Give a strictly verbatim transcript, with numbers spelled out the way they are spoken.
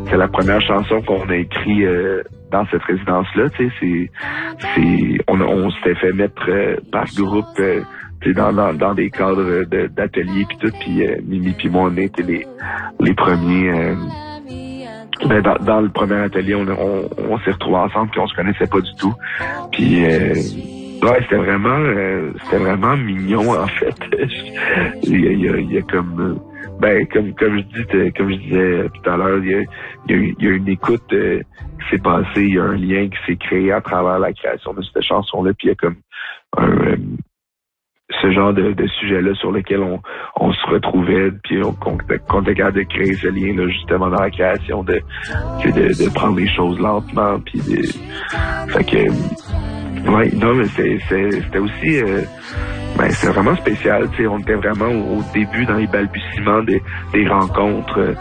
c'est la première chanson qu'on a écrite euh, dans cette résidence-là. Tu sais, c'est, c'est, on, on s'était fait mettre euh, par groupe, euh, tu sais, dans, dans, dans des cadres de, d'ateliers puis tout. Puis euh, Mimi puis moi, on était les, les premiers. Euh, ben, dans, dans le premier atelier, on, on, on s'est retrouvés ensemble puis on se connaissait pas du tout. Puis euh, ouais, c'était vraiment, euh, c'était vraiment mignon en fait. il, y a, il, y a, il y a comme Ben, comme comme je dis, comme je disais tout à l'heure, il y a, il y a, il y a une écoute euh, qui s'est passée, il y a un lien qui s'est créé à travers la création de cette chanson-là, puis il y a comme un, euh, ce genre de, de sujet-là sur lequel on, on se retrouvait, puis on, qu'on, qu'on était capable de créer ce lien-là justement dans la création, de, de, de prendre les choses lentement, puis de, fait que, ouais, non, mais c'est, c'est, c'était aussi... Euh, Ben, c'est vraiment spécial, tu sais, on était vraiment au, au début dans les balbutiements des, des rencontres.